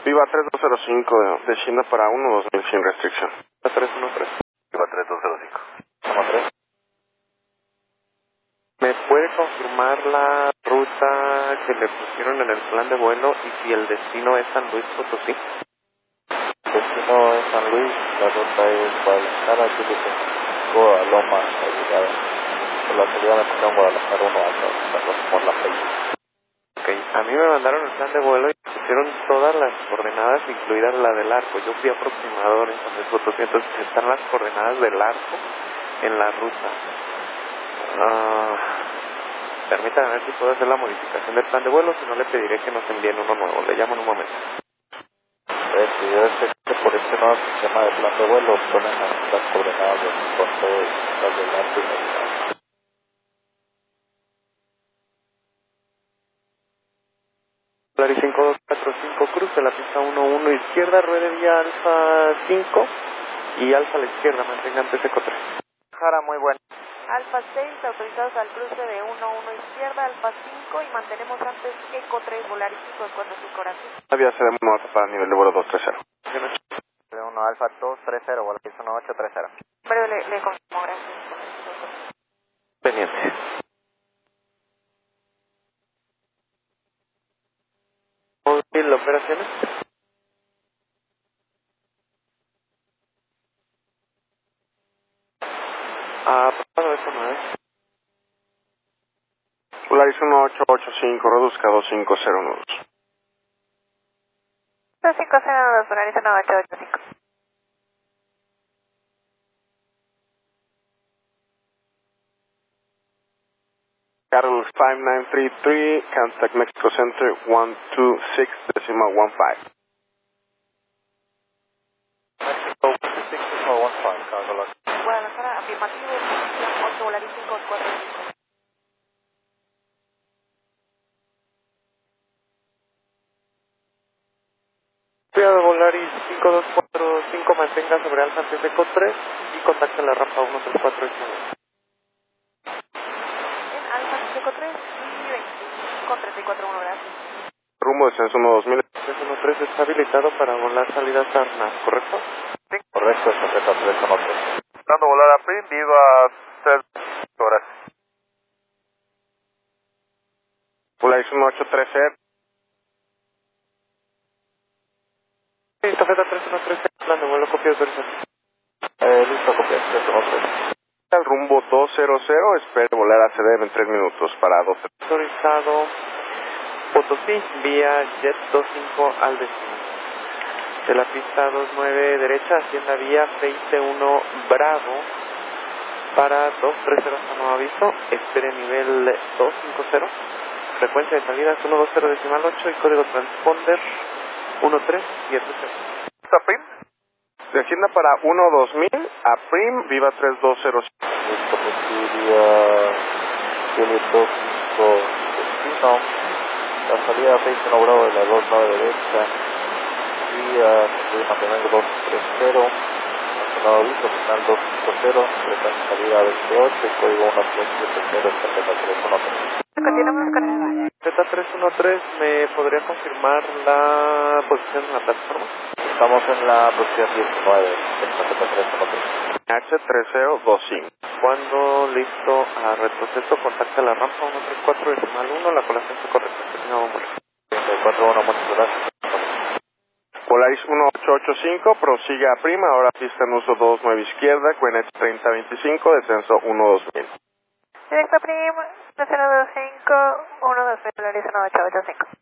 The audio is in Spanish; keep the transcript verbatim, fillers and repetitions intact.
Viva tres dos cero cinco de, de China para uno dos mil sin restricción. tres uno tres. Viva tres dos cero cinco. Toma tres. ¿Me puede confirmar la ruta que le pusieron en el plan de vuelo y si el destino es San Luis Potosí? El destino es San Luis, la ruta es Guadalajara, Chile, a Loma, la llegada. Por la salida me toca en Guadalajara uno hasta por la fecha. Ok, a mí me mandaron el plan de vuelo y pusieron todas las coordenadas, incluida la del arco. Yo fui aproximador en San Luis Potosí, entonces están las coordenadas del arco en la ruta. Uh, permítame ver si puedo hacer la modificación del plan de vuelo, si no le pediré que nos envíen uno nuevo. Le llamo en un momento. Eh, si yo sé que por este nuevo sistema de plan de vuelo ponen las, las coordenadas del costo de las del arco y la Clari cinco dos cuatro cinco, cruce la pista uno uno izquierda, ruede vía alfa cinco y alfa a la izquierda, mantengan T C C tres. Jara, muy bueno. Alfa seis, autorizados al cruce de uno uno izquierda, Alfa cinco y mantenemos antes Eco tres, Volaris cinco en cuanto a su corazón. Todavía seremos alfa para nivel de vuelo dos tres cero. uno Alfa dos tres cero, Volaris uno ocho tres cero. Breve, le, le confirmo, gracias. Pendiente. ¿Móvil operaciones? Ah, pasado eso nueve. Volaris uno ocho ocho cinco, reduzca dos cinco cero nudos. dos cinco cero dos, Volaris uno ocho ocho cinco. Carol five nine three three, contact Mexico Center one two six decimal one five. Mexico six decimal one five, Carlos. Guadalajara, afirmativo, ocho, Volaris cinco cuatro cinco. Cuidado Volaris cinco dos cuatro cinco, mantenga sobre Alfa T C C tres y contacte la rampa uno tres cuatro. En Alfa T C C tres y veinte, con treinta y cuatro uno, gracias. Rumbo descenso uno dos mil, tres uno tres está habilitado para volar salida Sarna, ¿correcto? Sí, correcto, es tres uno tres. Dando volar a Prim, viva tres horas. Volaris uno ocho tres cero. Sí, Tafeta tres uno tres, plan de vuelo, copia de versión. Eh, listo, copia, tres uno tres. Al rumbo dos cero cero, espere volar a C D en tres minutos para dos. Autorizado Potosí, vía Jet dos cinco al destino. De la pista dos nueve derecha, hacienda vía veinte uno Bravo para dos tres cero hasta nuevo aviso, espere nivel dos cinco cero, frecuencia de salida es uno dos cero decimal ocho y código transponder uno tres siete cero. ¿Está Prim? De Hacienda para uno dos mil a Prim, viva tres dos cero cinco. Listo, Posiria, Chile dos cinco destino, la salida veinte uno Bravo de la dos nueve derecha, vía mantenimiento dos tres cero, nacional aviso final dos cinco cero, frecuencia salida veintiocho y código uno tres siete cero, tarjeta tres uno tres. Continuamos con el Z tres uno tres, ¿me podría confirmar la posición en la plataforma? Estamos en la posición diecinueve, el tarjeta tres uno tres. H tres cero dos cinco. Cuando listo a retroceso, contacta la rampa uno tres cuatro decimal uno, la colación se correcta. Que tenga buen vuelo. treinta y cuatro uno, muchas gracias. Polaris uno ocho ocho cinco, prosiga a Prima, ahora pista en uso dos nueve izquierda, Quenet treinta veinticinco, descenso uno dos mil. Directo Prim, cero dos cinco, uno dos cero, Volaris uno ocho ocho cinco.